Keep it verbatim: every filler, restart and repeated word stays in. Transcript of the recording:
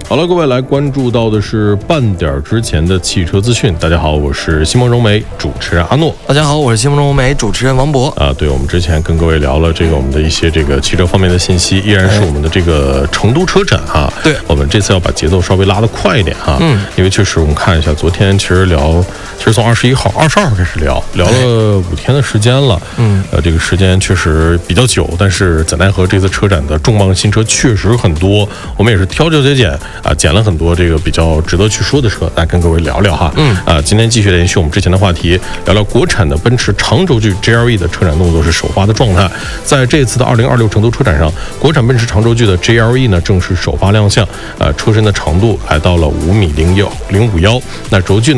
好了，各位来关注到的是半点之前的汽车资讯。大家好，我是西蒙融媒主持人阿诺。 大家好，我是西蒙融媒主持人王博。 啊，对，我们之前跟各位聊了这个我们的一些这个汽车方面的信息，依然是我们的这个成都车展哈。 对， 我们这次要把节奏稍微拉得快一点哈。嗯，因为确实我们看一下，昨天其实聊，其实从二十一号、二十二号开始聊，聊了五天的时间了。嗯，呃，这个时间确实比较久，但是怎奈何这次车展的重磅新车确实很多，我们也是挑挑拣拣啊，捡了很多这个比较值得去说的车，来跟各位聊聊哈。嗯，啊，今天继续连续我们之前的话题，聊聊国产的奔驰长轴距 G L E 的车展动作是首发的状态。在这次的二零二六成都车展上，国产奔驰长轴距的 G L E 呢正式首发亮相，呃，车身的长度来到了五米零幺零五幺，那轴距呢